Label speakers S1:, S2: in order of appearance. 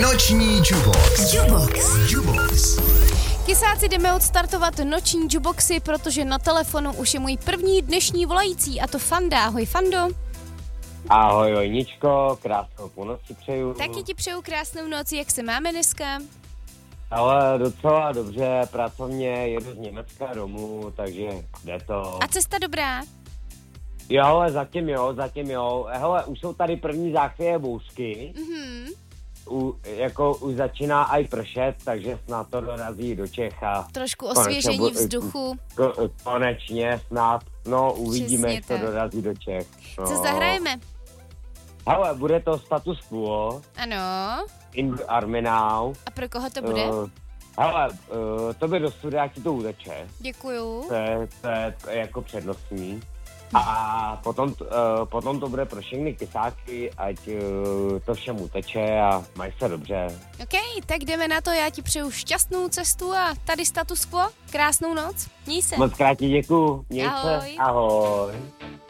S1: Noční Jubox.
S2: Kysáci, jdeme odstartovat noční juboxy, protože na telefonu už je můj první dnešní volající, a to Fanda. Ahoj, Fando.
S3: Ahoj, Ojničko, krásnou půlnoc ti přeju.
S2: Taky ti přeju krásnou noc, jak se máme dneska?
S3: Ale docela dobře, pracovně jedu z Německa domů, takže jde to.
S2: A cesta dobrá?
S3: Jo, ale zatím jo. Hele, už jsou tady první záchvěje bouřky. Už začíná aj pršet, takže snad to dorazí do Čech a...
S2: Trošku osvěžení vzduchu.
S3: Konečně snad, no uvidíme,
S2: Přesně
S3: jak to
S2: tak.
S3: dorazí do Čech. No.
S2: Co zahrajeme?
S3: Hele, bude to Status Quo,
S2: Ano.
S3: In the Army Now.
S2: A pro koho to bude?
S3: Hele, to by do studia ti to uteče.
S2: Děkuju.
S3: To je jako přednostní. A potom to bude pro všechny kysáky, ať to všem uteče a mají se dobře.
S2: OK, tak jdeme na to, já ti přeju šťastnou cestu a tady Status Quo. Krásnou noc, měj se.
S3: Moc krát ti děkuju, měj se,
S2: Ahoj.
S3: ahoj.